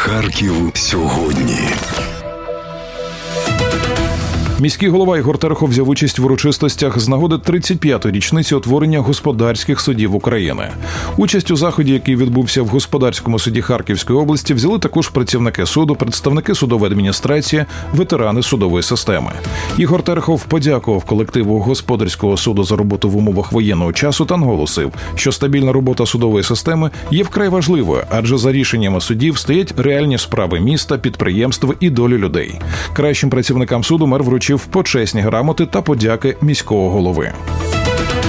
Харків сьогодні. Міський голова Ігор Терехов взяв участь в урочистостях з нагоди 35-ї річниці утворення господарських судів України. Участь у заході, який відбувся в господарському суді Харківської області, взяли також працівники суду, представники судової адміністрації, ветерани судової системи. Ігор Терехов подякував колективу господарського суду за роботу в умовах воєнного часу та наголосив, що стабільна робота судової системи є вкрай важливою, адже за рішеннями судів стоять реальні справи міста, підприємств і долі людей. Кращим працівникам суду мер вручив почесні грамоти та подяки міського голови.